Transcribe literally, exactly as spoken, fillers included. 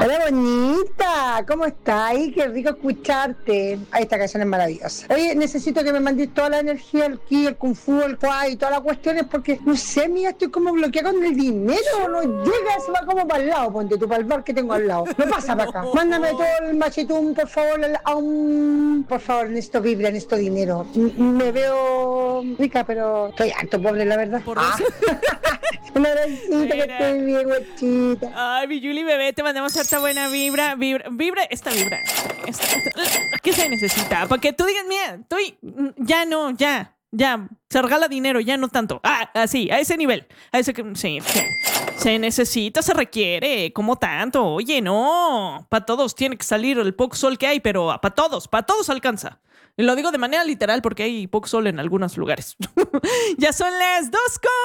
Hola, bonita, ¿cómo estás? Ay, qué rico escucharte. Ay, esta canción es maravillosa. Oye, necesito que me mandes toda la energía, el ki, el kung fu, el kwai y todas las cuestiones porque, no sé, mía, estoy como bloqueada con el dinero. No llega, se va como para el lado, ponte tú, para el bar que tengo al lado. No pasa para acá. Mándame todo el machitum, por favor. El, um, por favor, necesito vibra, necesito dinero. M- Me veo rica, pero estoy harto pobre, la verdad. Por Ah. dos. Un abracito, que Mira. estés bien, guachita. Ay, mi Yuli bebé, te mandamos harta buena vibra, vibra, vibra, esta vibra. Esta- esta- ¿Qué se necesita? Para que tú digas, mira, estoy, ya no, ya, ya, se regala dinero, ya no tanto. Ah, así, a ese nivel, a ese que, sí, sí. Se necesita, se requiere, ¿cómo tanto? Oye, no, para todos tiene que salir el poco sol que hay, pero para todos, para todos alcanza. Y lo digo de manera literal porque hay poco sol en algunos lugares. Ya son las dos con